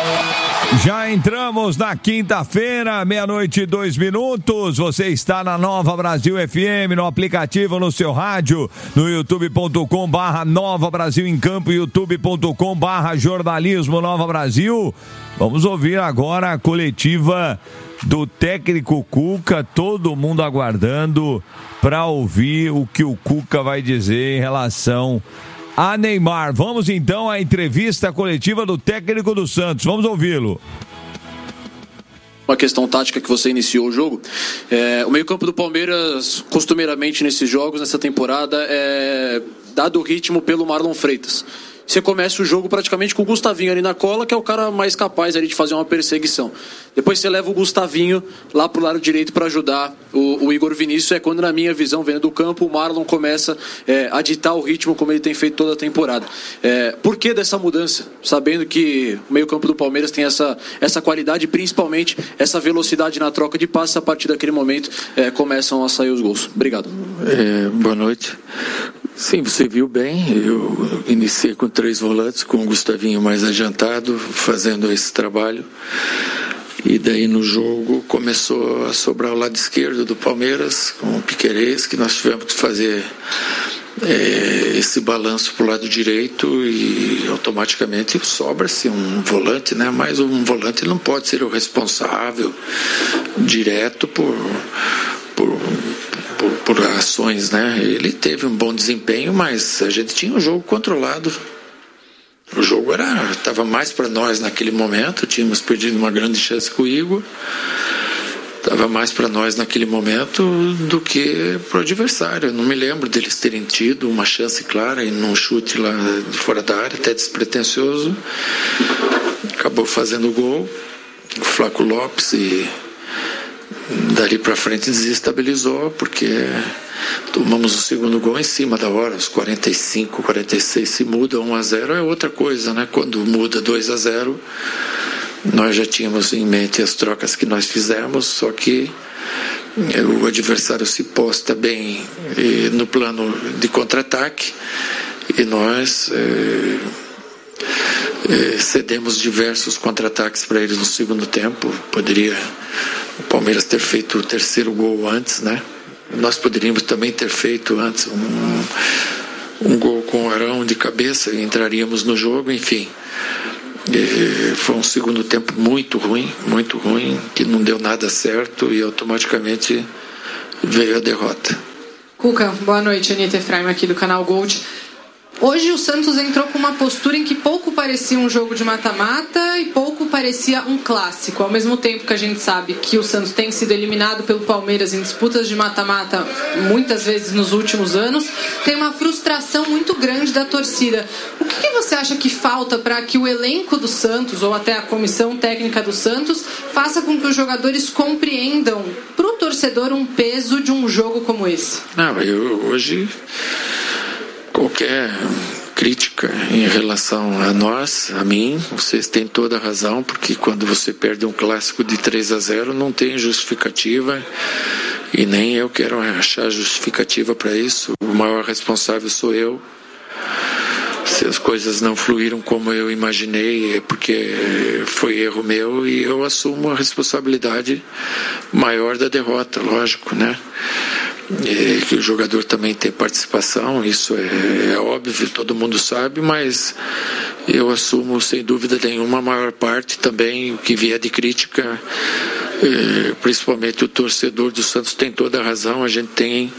Já entramos na quinta-feira, 00:02. Você está na Nova Brasil FM, no aplicativo, no seu rádio, no youtube.com/Nova Brasil em Campo, youtube.com/jornalismo Nova Brasil. Vamos ouvir agora a coletiva do técnico Cuca, todo mundo aguardando para ouvir o que o Cuca vai dizer em relação a Neymar. Vamos então à entrevista coletiva do técnico do Santos. Vamos ouvi-lo. Uma questão tática que você iniciou o jogo. O meio-campo do Palmeiras, costumeiramente nesses jogos, nessa temporada, é dado o ritmo pelo Marlon Freitas. Você começa o jogo praticamente com o Gustavinho ali na cola, que é o cara mais capaz ali de fazer uma perseguição. Depois você leva o Gustavinho lá pro lado direito para ajudar o Igor Vinícius. É quando, na minha visão, vendo do campo, o Marlon começa a ditar o ritmo como ele tem feito toda a temporada. Por que dessa mudança? Sabendo que o meio-campo do Palmeiras tem essa qualidade, principalmente essa velocidade na troca de passes. A partir daquele momento começam a sair os gols. Obrigado. Boa noite. Sim, você viu bem, eu iniciei com 3 volantes, com o Gustavinho mais adiantado, fazendo esse trabalho. E daí no jogo começou a sobrar o lado esquerdo do Palmeiras, com o Piquerez, que nós tivemos que fazer esse balanço para o lado direito e automaticamente sobra-se um volante, né? Mas um volante não pode ser o responsável direto por ações, né? Ele teve um bom desempenho, mas a gente tinha um jogo controlado. O jogo estava mais para nós naquele momento. Tínhamos perdido uma grande chance com o Igor. Estava mais para nós naquele momento do que para o adversário. Eu não me lembro deles terem tido uma chance clara e num chute lá de fora da área, até despretensioso. Acabou fazendo o gol. O Flaco Lopes e dali para frente desestabilizou, porque tomamos o segundo gol em cima da hora, os 45, 46, se muda 1-0 é outra coisa, né? Quando muda 2-0, nós já tínhamos em mente as trocas que nós fizemos, só que o adversário se posta bem no plano de contra-ataque e nós cedemos diversos contra-ataques para eles no segundo tempo. Poderia o Palmeiras ter feito o terceiro gol antes, né? Nós poderíamos também ter feito antes um gol com o Arão de cabeça e entraríamos no jogo, enfim. Foi um segundo tempo muito ruim, que não deu nada certo e automaticamente veio a derrota. Cuca, boa noite, Anitta Efraim aqui do canal Gold. Hoje o Santos entrou com uma postura em que pouco parecia um jogo de mata-mata e pouco parecia um clássico. Ao mesmo tempo que a gente sabe que o Santos tem sido eliminado pelo Palmeiras em disputas de mata-mata muitas vezes nos últimos anos, tem uma frustração muito grande da torcida. O que você acha que falta para que o elenco do Santos, ou até a comissão técnica do Santos, faça com que os jogadores compreendam para o torcedor um peso de um jogo como esse? Hoje qualquer crítica em relação a nós, a mim, vocês têm toda a razão, porque quando você perde um clássico de 3-0 não tem justificativa e nem eu quero achar justificativa para isso. O maior responsável sou eu. Se as coisas não fluíram como eu imaginei, é porque foi erro meu e eu assumo a responsabilidade maior da derrota, lógico, né? Que o jogador também tem participação, isso é óbvio, todo mundo sabe, mas eu assumo sem dúvida nenhuma a maior parte também. O que vier de crítica, principalmente o torcedor do Santos tem toda a razão. A gente tem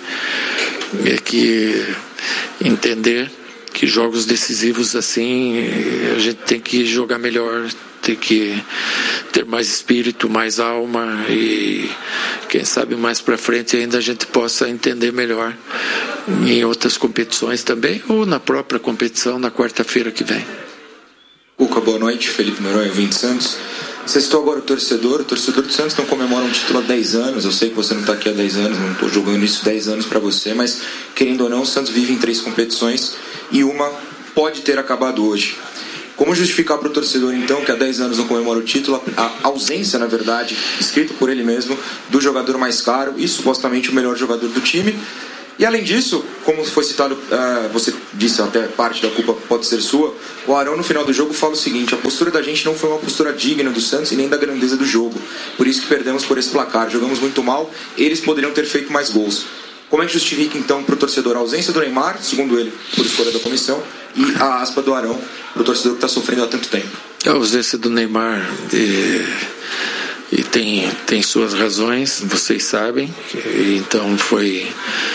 que entender que jogos decisivos assim a gente tem que jogar melhor, tem que ter mais espírito, mais alma e quem sabe mais para frente ainda a gente possa entender melhor em outras competições também ou na própria competição na quarta-feira que vem. Cuca, boa noite. Felipe Noronha, 20 Santos. Você citou agora o torcedor do Santos não comemora um título há 10 anos, eu sei que você não está aqui há 10 anos, não estou jogando isso 10 anos para você, mas querendo ou não, o Santos vive em 3 competições e uma pode ter acabado hoje. Como justificar para o torcedor, então, que há 10 anos não comemora o título, a ausência, na verdade, escrito por ele mesmo, do jogador mais caro e supostamente o melhor jogador do time? E além disso, como foi citado, você disse até parte da culpa pode ser sua, o Arão no final do jogo fala o seguinte: a postura da gente não foi uma postura digna do Santos e nem da grandeza do jogo, por isso que perdemos por esse placar, jogamos muito mal, eles poderiam ter feito mais gols. Como é que justifica então para o torcedor a ausência do Neymar, segundo ele, por escolha da comissão, e a aspa do Arão para o torcedor que está sofrendo há tanto tempo? A ausência do Neymar e tem suas razões, vocês sabem. Então foi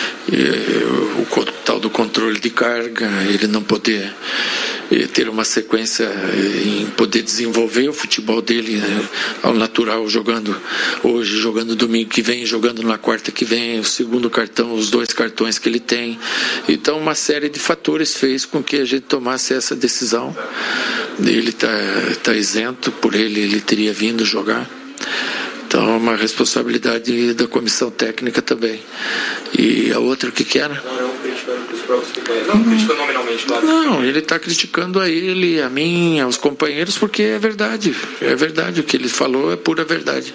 o tal do controle de carga, ele não poder ter uma sequência em poder desenvolver o futebol dele ao natural, jogando hoje, jogando domingo que vem, jogando na quarta que vem, o segundo cartão, os 2 cartões que ele tem. Então uma série de fatores fez com que a gente tomasse essa decisão. Ele tá isento, por ele teria vindo jogar. Então é uma responsabilidade da comissão técnica também. E a outra, o que era? Não criticando nominalmente, claro. Não, ele está criticando a ele, a mim, aos companheiros, porque é verdade. É verdade, o que ele falou é pura verdade.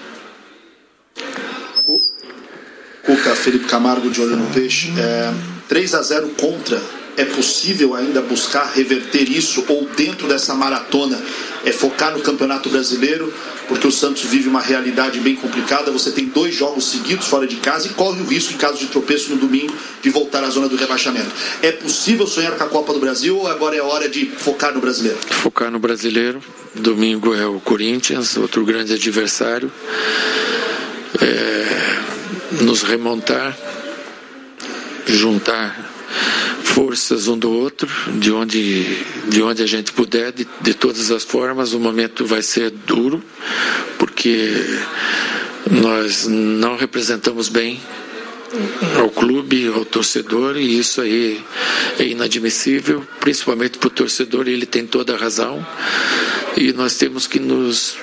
Cuca, Felipe Camargo de Olho no Peixe. 3-0 contra. É possível ainda buscar reverter isso, ou dentro dessa maratona focar no Campeonato Brasileiro, porque o Santos vive uma realidade bem complicada? Você tem 2 jogos seguidos fora de casa e corre o risco, em caso de tropeço no domingo, de voltar à zona do rebaixamento. É possível sonhar com a Copa do Brasil, ou agora é hora de focar no Brasileiro? Focar no Brasileiro. Domingo é o Corinthians, outro grande adversário. Nos remontar, juntar forças um do outro, de onde a gente puder, de todas as formas. O momento vai ser duro, porque nós não representamos bem ao clube, ao torcedor, e isso aí é inadmissível, principalmente para o torcedor, e ele tem toda a razão, e nós temos que nos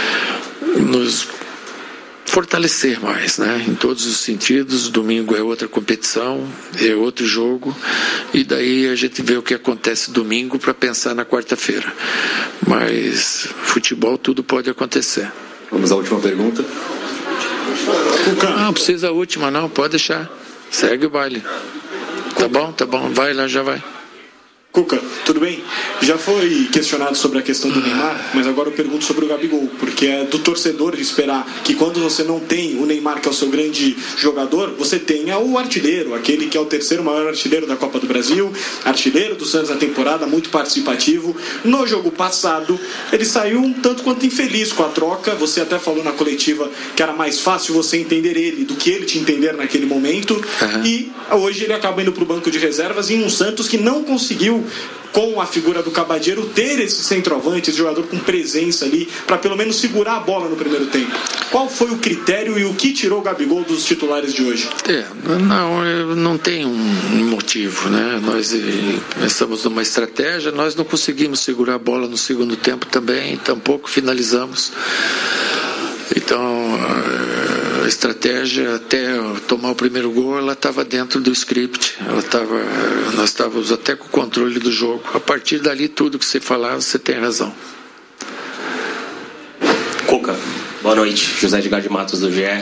fortalecer mais, né? Em todos os sentidos. Domingo é outra competição, é outro jogo, e daí a gente vê o que acontece domingo para pensar na quarta-feira. Mas futebol, tudo pode acontecer. Vamos à última pergunta. Não precisa a última, não, pode deixar. Segue o baile. Tá bom, vai lá, já vai. Cuca, tudo bem? Já foi questionado sobre a questão do Neymar, mas agora eu pergunto sobre o Gabigol, porque é do torcedor de esperar que quando você não tem o Neymar, que é o seu grande jogador, você tenha o artilheiro, aquele que é o 3º maior artilheiro da Copa do Brasil, artilheiro do Santos na temporada, muito participativo. No jogo passado, ele saiu um tanto quanto infeliz com a troca. Você até falou na coletiva que era mais fácil você entender ele do que ele te entender naquele momento. E hoje ele acaba indo para o banco de reservas em um Santos que não conseguiu, com a figura do Cabadeiro, ter esse centroavante, esse jogador com presença ali, para pelo menos segurar a bola no primeiro tempo. Qual foi o critério e o que tirou o Gabigol dos titulares de hoje? Não tem um motivo, né? Nós pensamos numa estratégia, nós não conseguimos segurar a bola no segundo tempo também, tampouco finalizamos. Então, a estratégia, até tomar o primeiro gol, ela estava dentro do script. Nós estávamos até com o controle do jogo. A partir dali, tudo que você falar, você tem razão. Cuca, boa noite. José Edgar de Matos, do GE.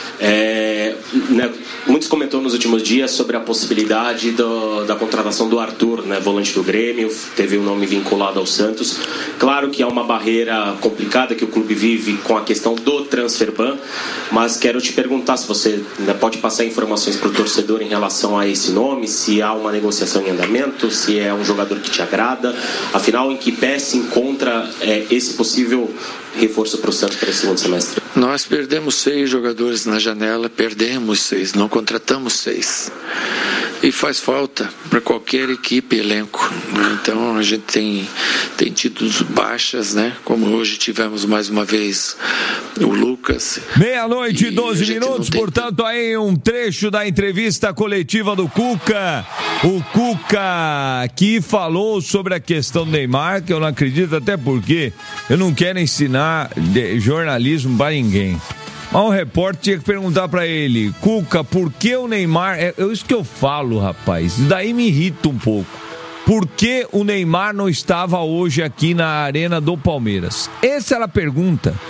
Muitos comentou nos últimos dias sobre a possibilidade da contratação do Arthur, né, volante do Grêmio, teve um nome vinculado ao Santos. Claro que há uma barreira complicada que o clube vive com a questão do transfer ban, mas quero te perguntar se você pode passar informações para o torcedor em relação a esse nome, se há uma negociação em andamento, se é um jogador que te agrada, afinal, em que pé se encontra esse possível reforço para o Santos para esse segundo semestre? Nós perdemos 6 jogadores na janela, perdemos 6, não contratamos 6. E faz falta para qualquer equipe, elenco. Então a gente tem tido baixas, né? Como hoje tivemos mais uma vez o Lucas. 12 minutos, portanto aí um trecho da entrevista coletiva do Cuca. O Cuca que falou sobre a questão do Neymar, que eu não acredito, até porque eu não quero ensinar jornalismo para ninguém. Mas um repórter tinha que perguntar pra ele: Cuca, por que o Neymar... É isso que eu falo, rapaz. Isso daí me irrita um pouco. Por que o Neymar não estava hoje aqui na arena do Palmeiras? Essa era a pergunta.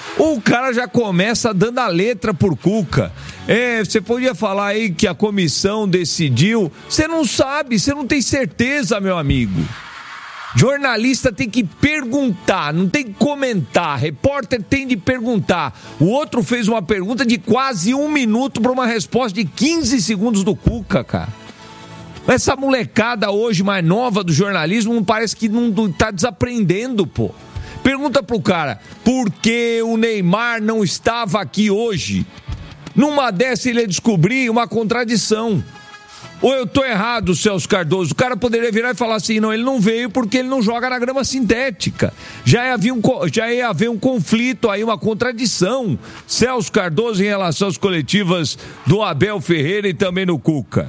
O cara já começa dando a letra por Cuca. Você podia falar aí que a comissão decidiu. Você não sabe, você não tem certeza, meu amigo. Jornalista tem que perguntar, não tem que comentar. Repórter tem de perguntar. O outro fez uma pergunta de quase 1 minuto para uma resposta de 15 segundos do Cuca, cara. Essa molecada hoje mais nova do jornalismo parece que não tá desaprendendo, pô. Pergunta pro cara, por que o Neymar não estava aqui hoje? Numa dessa ele ia descobrir uma contradição. Ou eu tô errado, Celso Cardoso? O cara poderia virar e falar assim, não, ele não veio porque ele não joga na grama sintética. Já ia haver um conflito aí, uma contradição. Celso Cardoso em relação às coletivas do Abel Ferreira e também no Cuca.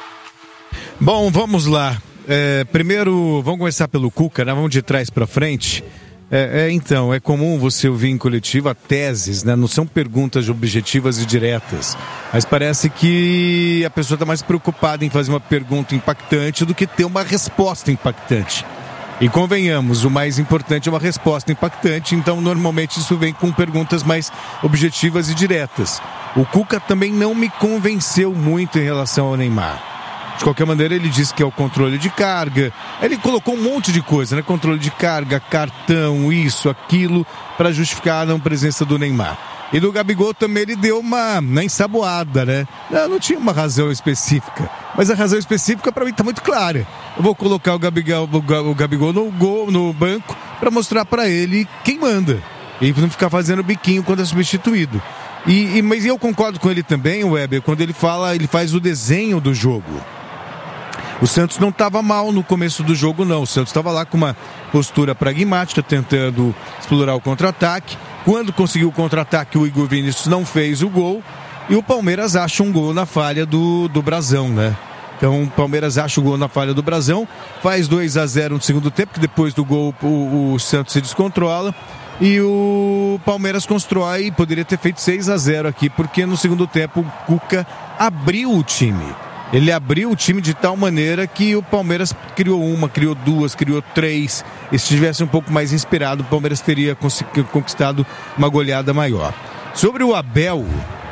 Bom, vamos lá. Primeiro, vamos começar pelo Cuca, né? Vamos de trás para frente. Então, é comum você ouvir em coletiva teses, né? Não são perguntas objetivas e diretas, mas parece que a pessoa está mais preocupada em fazer uma pergunta impactante do que ter uma resposta impactante. E convenhamos, o mais importante é uma resposta impactante, então normalmente isso vem com perguntas mais objetivas e diretas. O Cuca também não me convenceu muito em relação ao Neymar. De qualquer maneira, ele disse que é o controle de carga. Ele colocou um monte de coisa, né? Controle de carga, cartão, isso, aquilo, para justificar a não presença do Neymar. E do Gabigol também ele deu uma ensaboada, né? Não tinha uma razão específica. Mas a razão específica para mim está muito clara. Eu vou colocar o Gabigol no banco para mostrar para ele quem manda. E não ficar fazendo biquinho quando é substituído. Mas eu concordo com ele também, Weber, quando ele faz o desenho do jogo. O Santos não estava mal no começo do jogo, não. O Santos estava lá com uma postura pragmática, tentando explorar o contra-ataque. Quando conseguiu o contra-ataque, o Igor Vinícius não fez o gol. E o Palmeiras acha um gol na falha do Brasão, né? Então o Palmeiras acha o gol na falha do Brasão, faz 2-0 no segundo tempo, que depois do gol o Santos se descontrola. E o Palmeiras constrói, poderia ter feito 6-0 aqui, porque no segundo tempo o Cuca abriu o time. Ele abriu o time de tal maneira que o Palmeiras criou uma, criou duas, criou três. E se tivesse um pouco mais inspirado, o Palmeiras teria conquistado uma goleada maior. Sobre o Abel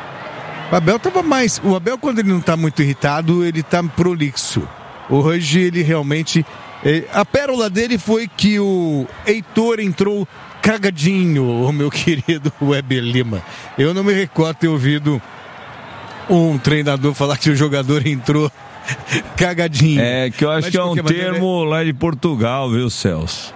estava mais... O Abel, quando ele não está muito irritado, ele está prolixo. Hoje ele realmente... A pérola dele foi que o Heitor entrou cagadinho, o meu querido Weber Lima. Eu não me recordo ter ouvido um treinador falar que o jogador entrou cagadinho. Que eu acho que é um termo lá de Portugal, viu, Celso?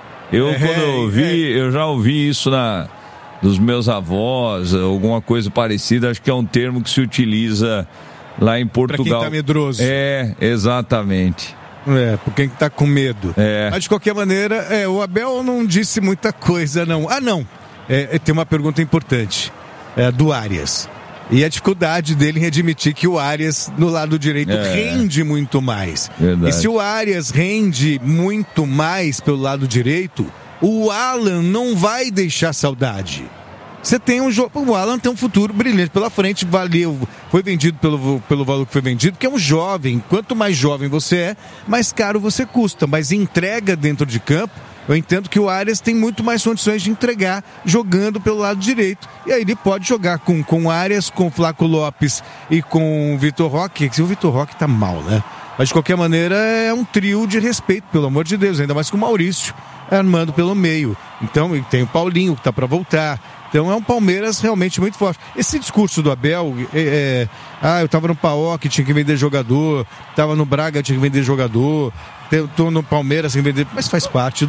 Eu já ouvi isso dos meus avós, alguma coisa parecida. Acho que é um termo que se utiliza lá em Portugal. Pra quem tá medroso. Exatamente. Por quem tá com medo. Mas de qualquer maneira, o Abel não disse muita coisa, não. Tem uma pergunta importante. Do Arias. E a dificuldade dele em admitir que o Arias, no lado direito, rende muito mais. Verdade. E se o Arias rende muito mais pelo lado direito, o Alan não vai deixar saudade. Você tem um jogo. O Alan tem um futuro brilhante pela frente, foi vendido pelo valor que foi vendido, que é um jovem. Quanto mais jovem você é, mais caro você custa. Mas entrega dentro de campo. Eu entendo que o Arias tem muito mais condições de entregar jogando pelo lado direito. E aí ele pode jogar com o Arias, com o Flaco Lopes e com o Vitor Roque. O Vitor Roque tá mal, né? Mas de qualquer maneira é um trio de respeito, pelo amor de Deus. Ainda mais com o Maurício armando pelo meio. Então tem o Paulinho que tá para voltar. Então é um Palmeiras realmente muito forte. Esse discurso do Abel, eu tava no PAOK, tinha que vender jogador, tava no Braga, tinha que vender jogador, tô no Palmeiras, tinha que vender... Mas faz parte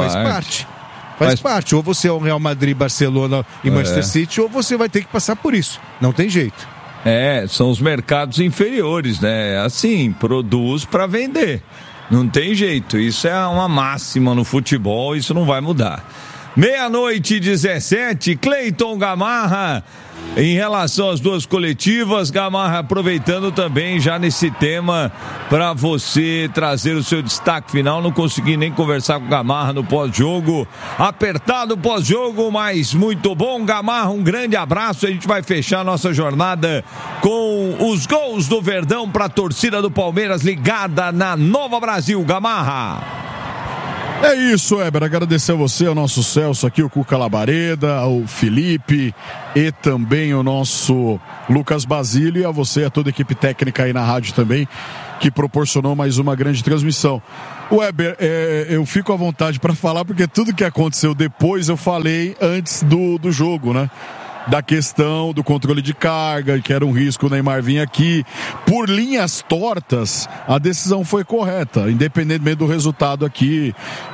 Faz parte. Ou você é o Real Madrid, Barcelona e Manchester City, ou você vai ter que passar por isso. Não tem jeito. São os mercados inferiores, né? Assim, produz para vender. Não tem jeito. Isso é uma máxima no futebol, isso não vai mudar. 00:17, Cleiton Gamarra, em relação às duas coletivas. Gamarra, aproveitando também já nesse tema para você trazer o seu destaque final. Não consegui nem conversar com o Gamarra no pós-jogo, apertado pós-jogo, mas muito bom. Gamarra, um grande abraço. A gente vai fechar nossa jornada com os gols do Verdão para a torcida do Palmeiras ligada na Nova Brasil. Gamarra. É isso, Weber, agradecer a você, ao nosso Celso aqui, o Cuca Labareda, ao Felipe e também o nosso Lucas Basílio, e a você, a toda a equipe técnica aí na rádio também, que proporcionou mais uma grande transmissão. Weber, eu fico à vontade para falar, porque tudo que aconteceu depois eu falei antes do jogo, né? Da questão do controle de carga, que era um risco o Neymar vir aqui. Por linhas tortas, a decisão foi correta, independentemente do resultado aqui.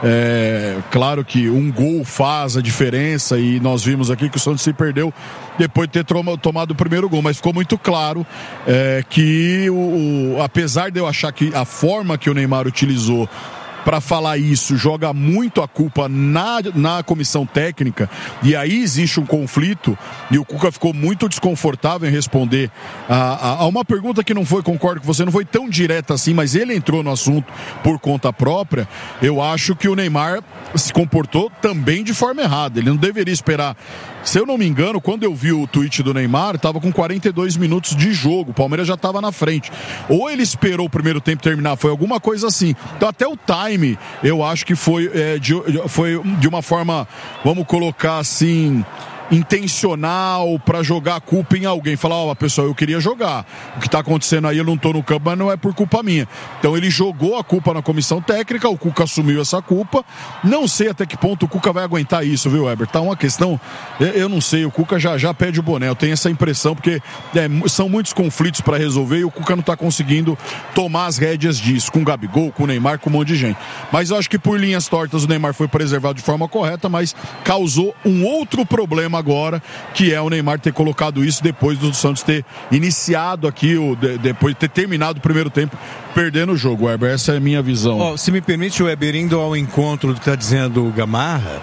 Claro que um gol faz a diferença, e nós vimos aqui que o Santos se perdeu depois de ter tomado o primeiro gol, mas ficou muito claro que apesar de eu achar que a forma que o Neymar utilizou para falar isso, joga muito a culpa na comissão técnica, e aí existe um conflito, e o Cuca ficou muito desconfortável em responder a uma pergunta que não foi, concordo com você, não foi tão direta assim, mas ele entrou no assunto por conta própria. Eu acho que o Neymar se comportou também de forma errada, ele não deveria esperar. Se eu não me engano, quando eu vi o tweet do Neymar, estava com 42 minutos de jogo, o Palmeiras já estava na frente. Ou ele esperou o primeiro tempo terminar, foi alguma coisa assim. Então até o time, eu acho que foi de uma forma, vamos colocar assim, intencional, para jogar a culpa em alguém. Falar, pessoal, eu queria jogar. O que está acontecendo aí, eu não estou no campo, mas não é por culpa minha. Então ele jogou a culpa na comissão técnica, o Cuca assumiu essa culpa. Não sei até que ponto o Cuca vai aguentar isso, viu, Weber? Tá uma questão, eu não sei, o Cuca já pede o boné. Eu tenho essa impressão, porque são muitos conflitos para resolver e o Cuca não está conseguindo tomar as rédeas disso, com o Gabigol, com o Neymar, com um monte de gente. Mas eu acho que por linhas tortas o Neymar foi preservado de forma correta, mas causou um outro problema agora, que é o Neymar ter colocado isso depois do Santos ter iniciado aqui, depois de ter terminado o primeiro tempo, perdendo o jogo, Weber. Essa é a minha visão. Se me permite, Weber, indo ao encontro do que está dizendo o Gamarra,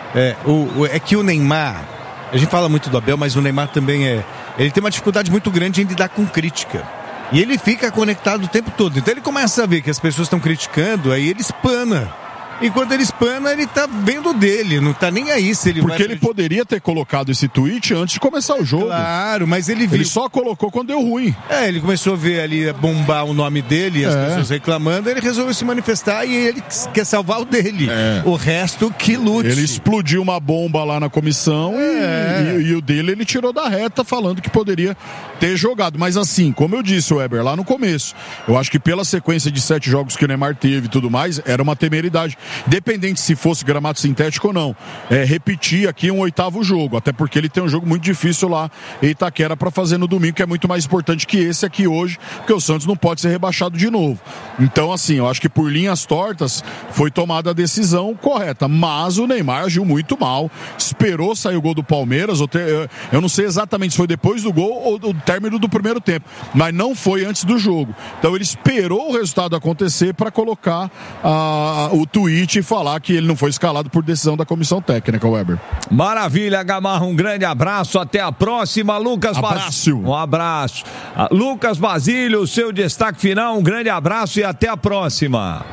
é que o Neymar, a gente fala muito do Abel, mas o Neymar também ele tem uma dificuldade muito grande em lidar com crítica. E ele fica conectado o tempo todo. Então ele começa a ver que as pessoas estão criticando, aí ele espana. E quando ele espana, ele tá vendo dele, não tá nem aí se ele vai... Porque ele poderia ter colocado esse tweet antes de começar o jogo. Claro, mas ele viu... Ele só colocou quando deu ruim. Ele começou a ver ali, bombar o nome dele, e as pessoas reclamando, ele resolveu se manifestar e ele quer salvar o dele. O resto, que lute. Ele explodiu uma bomba lá na comissão e o dele ele tirou da reta, falando que poderia ter jogado. Mas assim, como eu disse, Weber, lá no começo, eu acho que pela sequência de 7 jogos que o Neymar teve e tudo mais, era uma temeridade. Independente se fosse gramado sintético ou não, repetir aqui um 8º jogo, até porque ele tem um jogo muito difícil lá em Itaquera para fazer no domingo, que é muito mais importante que esse aqui hoje, porque o Santos não pode ser rebaixado de novo. Então assim, eu acho que por linhas tortas foi tomada a decisão correta, mas o Neymar agiu muito mal, esperou sair o gol do Palmeiras, eu não sei exatamente se foi depois do gol ou do término do primeiro tempo, mas não foi antes do jogo. Então ele esperou o resultado acontecer para colocar o tweet e falar que ele não foi escalado por decisão da comissão técnica, Weber. Maravilha, Gamarra, um grande abraço, até a próxima, Lucas Basílio. Um abraço. Lucas Basílio, seu destaque final, um grande abraço e até a próxima.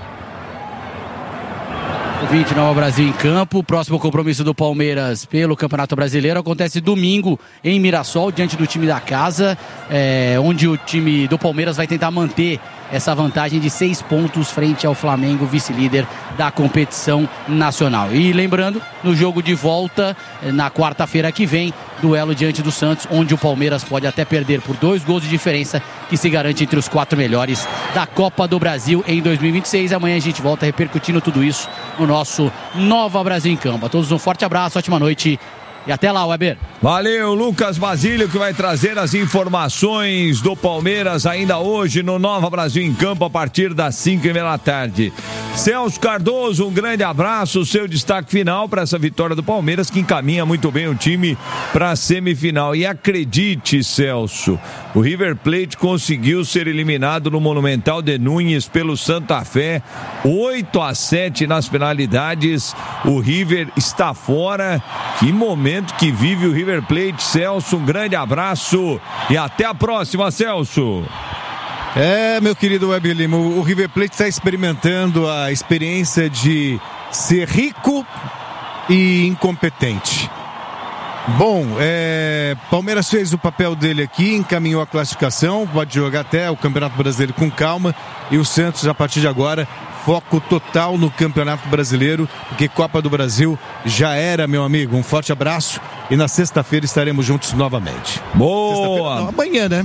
29 Brasil em campo, o próximo compromisso do Palmeiras pelo Campeonato Brasileiro acontece domingo em Mirassol, diante do time da casa, onde o time do Palmeiras vai tentar manter essa vantagem de 6 pontos frente ao Flamengo, vice-líder da competição nacional. E lembrando, no jogo de volta, na quarta-feira que vem, duelo diante do Santos, onde o Palmeiras pode até perder por 2 gols de diferença, que se garante entre os 4 melhores da Copa do Brasil em 2026. Amanhã a gente volta repercutindo tudo isso no nosso Nova Brasil em Campo. A todos um forte abraço, ótima noite. E até lá, Weber. Valeu, Lucas Basílio, que vai trazer as informações do Palmeiras ainda hoje no Nova Brasil em Campo, a partir das 5h30 da tarde. Celso Cardoso, um grande abraço, seu destaque final para essa vitória do Palmeiras, que encaminha muito bem o time para a semifinal. E acredite, Celso, o River Plate conseguiu ser eliminado no Monumental de Núñez pelo Santa Fé, 8-7 nas penalidades. O River está fora. Que momento que vive o River Plate, Celso, um grande abraço e até a próxima, Celso. Meu querido Weber Lima, o River Plate está experimentando a experiência de ser rico e incompetente. Bom, Palmeiras fez o papel dele aqui, encaminhou a classificação, pode jogar até o Campeonato Brasileiro com calma, e o Santos, a partir de agora, foco total no Campeonato Brasileiro, porque Copa do Brasil já era, meu amigo. Um forte abraço e na sexta-feira estaremos juntos novamente. Boa! Não, amanhã, né?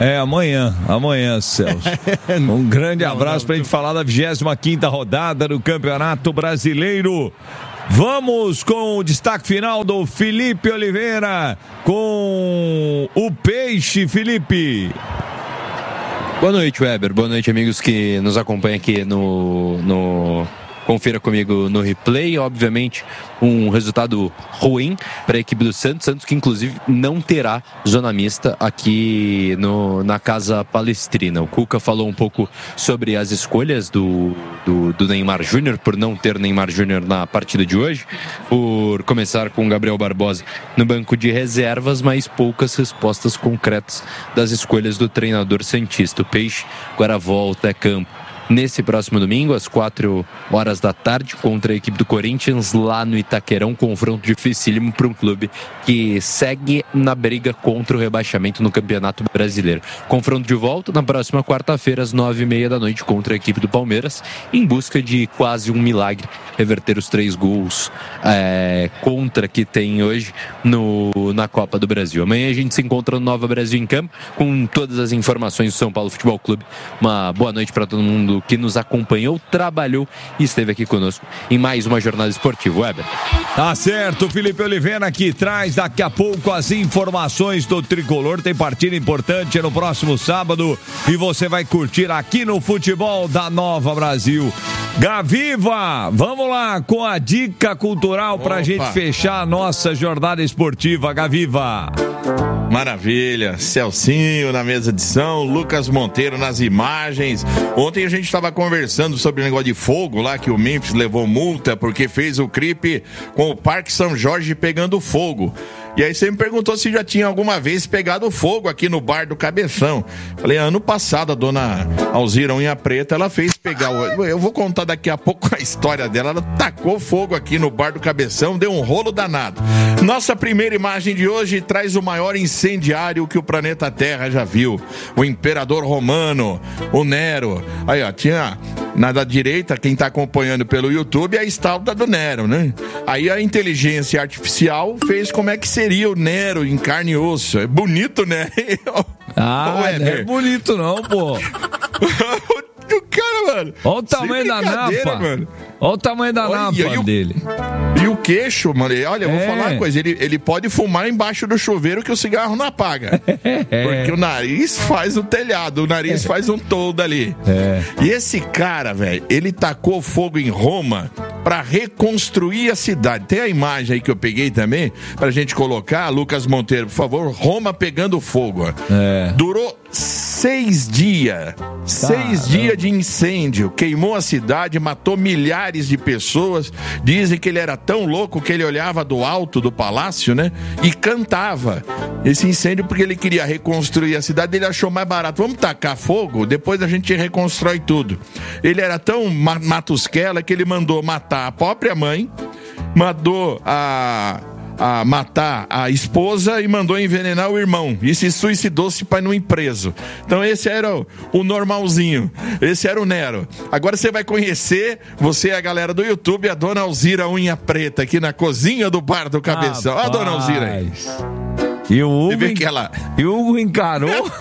Amanhã, Celso. Um grande abraço pra gente falar da 25ª rodada do Campeonato Brasileiro. Vamos com o destaque final do Felipe Oliveira com o Peixe. Felipe. Boa noite, Weber. Boa noite, amigos que nos acompanham aqui no Confira comigo no replay. Obviamente, um resultado ruim para a equipe do Santos que inclusive não terá zona mista aqui na Casa Palestrina. O Cuca falou um pouco sobre as escolhas do Neymar Júnior, por não ter Neymar Júnior na partida de hoje, por começar com Gabriel Barbosa no banco de reservas, mas poucas respostas concretas das escolhas do treinador santista. O Peixe agora volta a campo nesse próximo domingo, às 4 horas da tarde, contra a equipe do Corinthians, lá no Itaquerão. Confronto dificílimo para um clube que segue na briga contra o rebaixamento no Campeonato Brasileiro. Confronto de volta na próxima quarta-feira, às 9h30 da noite, contra a equipe do Palmeiras, em busca de quase um milagre, reverter os 3 gols contra que tem hoje na Copa do Brasil. Amanhã a gente se encontra no Nova Brasil em Campo, com todas as informações do São Paulo Futebol Clube. Uma boa noite para todo mundo que nos acompanhou, trabalhou e esteve aqui conosco em mais uma jornada esportiva. Weber. Tá certo, Felipe Oliveira que traz daqui a pouco as informações do Tricolor. Tem partida importante no próximo sábado e você vai curtir aqui no Futebol da Nova Brasil. Gaviva, vamos lá com a dica cultural pra gente fechar a nossa jornada esportiva, Gaviva. Maravilha, Celcinho na mesa de som, Lucas Monteiro nas imagens. Ontem a gente estava conversando sobre o negócio de fogo lá, que o Memphis levou multa porque fez o clipe com o Parque São Jorge pegando fogo. E aí você me perguntou se já tinha alguma vez pegado fogo aqui no bar do Cabeção. Falei, ano passado a dona Alzira Unha Preta, ela fez pegar, eu vou contar daqui a pouco a história dela, ela tacou fogo aqui no bar do Cabeção, deu um rolo danado. Nossa primeira imagem de hoje traz o maior incendiário que o planeta Terra já viu, o imperador romano, o Nero. Aí ó, tinha na da direita, quem tá acompanhando pelo YouTube, a estátua do Nero, né? Aí a inteligência artificial fez como é que seria o Nero em carne e osso. É bonito, né? Não é bonito não, pô. O cara, mano. Olha o tamanho da napa. Mano. Olha o tamanho da napa dele. E o queixo, mano, olha, eu vou falar uma coisa, ele pode fumar embaixo do chuveiro que o cigarro não apaga. Porque o nariz faz o telhado, o nariz faz um toldo ali. E esse cara, velho, ele tacou fogo em Roma pra reconstruir a cidade. Tem a imagem aí que eu peguei também, pra gente colocar, Lucas Monteiro, por favor, Roma pegando fogo. Durou 6 dias. 6 dias de incêndio. Queimou a cidade, matou milhares de pessoas. Dizem que ele era tão louco que ele olhava do alto do palácio, né? E cantava. Esse incêndio porque ele queria reconstruir a cidade, ele achou mais barato. Vamos tacar fogo, depois a gente reconstrói tudo. Ele era tão matusquela que ele mandou matar a própria mãe, mandou a matar a esposa e mandou envenenar o irmão e se suicidou-se para não ir preso. Então esse era o normalzinho, esse era o Nero. Agora você vai conhecer, você e a galera do YouTube, a dona Alzira Unha Preta aqui na cozinha do bar do Cabeção. Olha a dona Alzira aí. E o Hugo, e o Hugo encarou.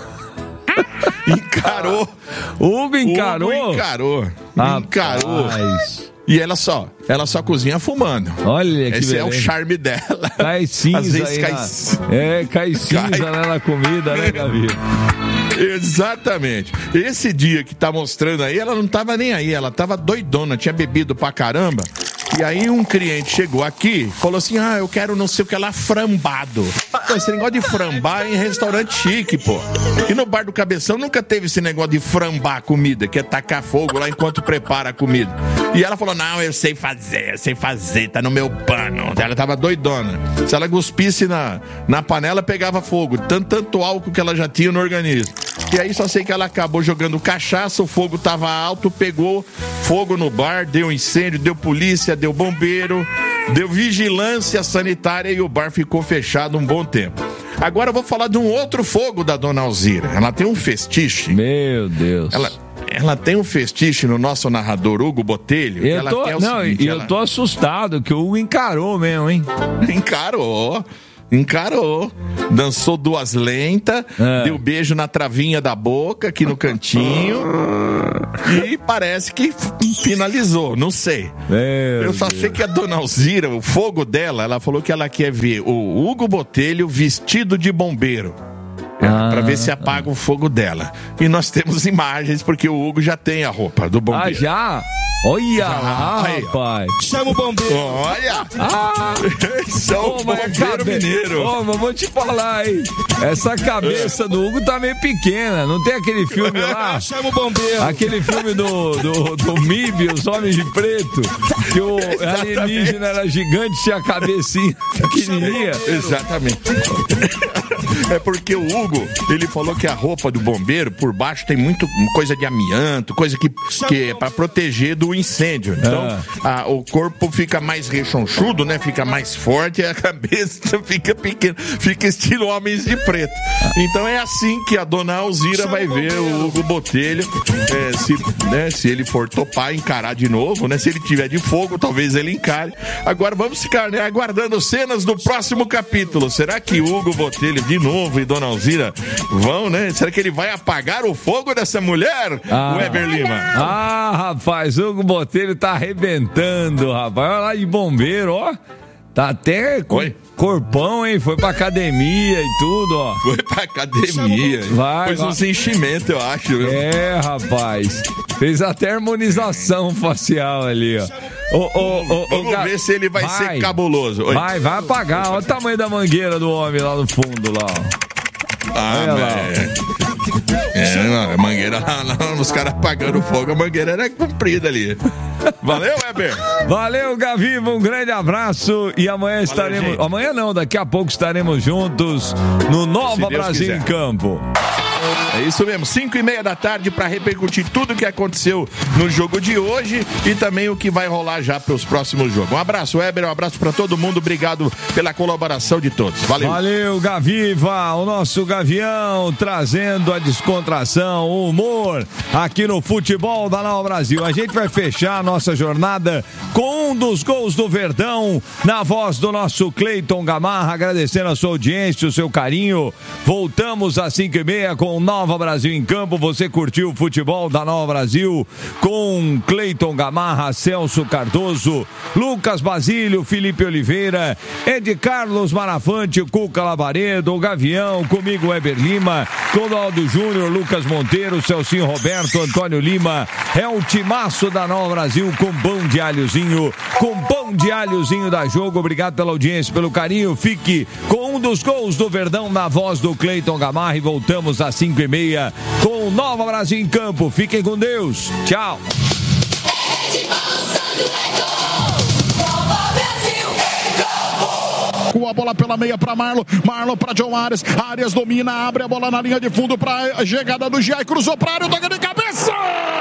O Hugo encarou. E ela só cozinha fumando. Olha que esse beleza. É o charme dela. Cai cinza. Às vezes cai cinza na comida, né, Gabi? Exatamente. Esse dia que tá mostrando aí, ela não tava nem aí, ela tava doidona, tinha bebido pra caramba. E aí um cliente chegou aqui, falou assim, eu quero não sei o que lá, frambado. Pô, esse negócio de frambar é em restaurante chique, pô. E no bar do Cabeção nunca teve esse negócio de frambar comida, que é tacar fogo lá enquanto prepara a comida. E ela falou, não, eu sei fazer, tá no meu pano. Ela tava doidona. Se ela cuspisse na panela, pegava fogo. Tanto álcool que ela já tinha no organismo. E aí só sei que ela acabou jogando cachaça, o fogo tava alto, pegou fogo no bar, deu incêndio, deu polícia, deu bombeiro, deu vigilância sanitária e o bar ficou fechado um bom tempo. Agora eu vou falar de um outro fogo da dona Alzira. Ela tem um festiche. Meu Deus. ela tem um festiche no nosso narrador Hugo Botelho. Que ela quer o seguinte, eu tô assustado que o Hugo encarou mesmo, hein? Encarou. Dançou 2 lentas, deu beijo na travinha da boca, aqui no cantinho. E parece que finalizou, não sei. Eu só sei que a dona Alzira, o fogo dela, ela falou que ela quer ver o Hugo Botelho vestido de bombeiro. Pra ver se apaga o fogo dela. E nós temos imagens, porque o Hugo já tem a roupa do bombeiro. Já? Olha lá, rapaz. Chama o bombeiro. Olha. São bombeiro mineiro. Mas vou te falar, hein. Essa cabeça do Hugo tá meio pequena. Não tem aquele filme lá? Chama o bombeiro. Aquele filme do MIB, Os Homens de Preto, que o alienígena era gigante e tinha a cabecinha pequenininha. Exatamente. É porque o Hugo, ele falou que a roupa do bombeiro, por baixo, tem muito coisa de amianto, coisa que é pra proteger do incêndio. Então, o corpo fica mais rechonchudo, né? Fica mais forte e a cabeça fica pequena. Fica estilo Homens de Preto. Então é assim que a dona Alzira vai ver o Hugo Botelho. Se ele for topar, encarar de novo, né? Se ele tiver de fogo, talvez ele encare. Agora vamos ficar, né, aguardando cenas do próximo capítulo. Será que Hugo Botelho de novo e dona Alzira vão, né? Será que ele vai apagar o fogo dessa mulher? Weber Lima. Rapaz, o Hugo Botelho tá arrebentando, rapaz. Olha lá de bombeiro, ó. Tá até corpão, hein? Foi pra academia e tudo, ó. Foi pra academia. Fez uns enchimentos, eu acho. Rapaz. Fez até harmonização facial ali, ó. Vamos ver se ele vai ser cabuloso. Vai apagar. Olha o tamanho da mangueira do homem lá no fundo, lá, ó. A mangueira lá, os caras apagando fogo, a mangueira era comprida ali. Valeu, Weber. Valeu, Gaviva, um grande abraço e amanhã estaremos... Gente. Amanhã não, daqui a pouco estaremos juntos no Nova Brasil em Campo. É isso mesmo, 5:30 da tarde para repercutir tudo o que aconteceu no jogo de hoje e também o que vai rolar já para os próximos jogos. Um abraço, Weber, um abraço para todo mundo, obrigado pela colaboração de todos. Valeu, Gaviva, o nosso Gavião trazendo a descontração, o humor aqui no futebol da Nova Brasil. A gente vai fechar a nossa jornada com um dos gols do Verdão, na voz do nosso Cleiton Gamarra, agradecendo a sua audiência, o seu carinho. Voltamos às 5:30 com o Nova Brasil em Campo. Você curtiu o futebol da Nova Brasil com Cleiton Gamarra, Celso Cardoso, Lucas Basílio, Felipe Oliveira, Ed Carlos Marafante, Cuca Labaredo, o Gavião, comigo Weber Lima, Clodoaldo Júnior, Lucas Monteiro, Celcinho Roberto, Antônio Lima. É o timaço da Nova Brasil com pão de alhozinho, da Jogo. Obrigado pela audiência, pelo carinho. Fique com um dos gols do Verdão na voz do Cleiton Gamarra e voltamos às 5:30 com o Nova Brasil em Campo. Fiquem com Deus. Tchau. Com a bola pela meia para Marlon para John Arias domina, abre a bola na linha de fundo para a chegada do Giai, cruzou para a área, toca de cabeça!